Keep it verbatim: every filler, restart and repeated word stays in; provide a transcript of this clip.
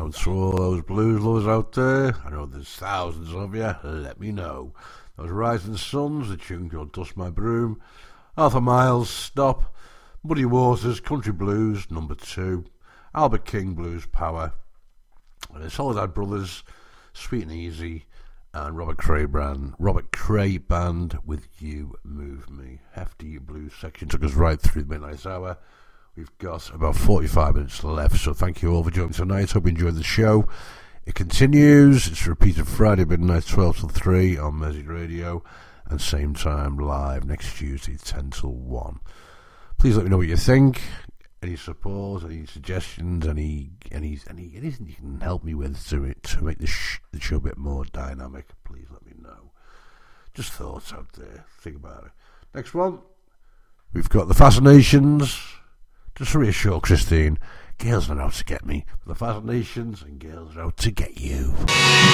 And to all those blues lovers out there, I know there's thousands of you, let me know. Those Rising Suns, the tune called Dust My Broom. Arthur Miles, Stop. Muddy Waters, Country Blues, number two. Albert King, Blues Power. The Soledad Brothers, Sweet and Easy. And Robert Cray Band, Robert Cray Band with You Move Me. Hefty blues section took us right through the midnight hour. We've got about forty-five minutes left, so thank you all for joining tonight. Hope you enjoyed the show. It continues. It's repeated Friday midnight, twelve till three on Mersey Radio, and same time live next Tuesday, ten till one. Please let me know what you think. Any support, any suggestions, any any any anything you can help me with to it to make the, sh- the show a bit more dynamic. Please let me know. Just thoughts out there. Think about it. Next one, we've got the Fascinations. Just to reassure Christine, girls are out to get me. The Fascinations and girls are out to get you.